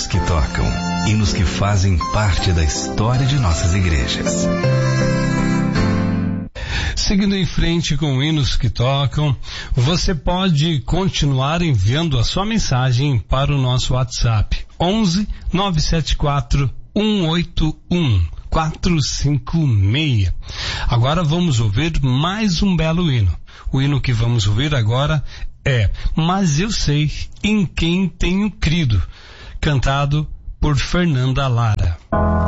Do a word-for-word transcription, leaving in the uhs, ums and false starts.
que tocam, hinos que fazem parte da história de nossas igrejas. Seguindo em frente com hinos que tocam, você pode continuar enviando a sua mensagem para o nosso WhatsApp onze nove sete quatro um oito um quatro cinco seis. Agora vamos ouvir mais um belo hino. O hino que vamos ouvir agora é Mas Eu Sei em Quem Tenho Crido, cantado por Fernanda Lara.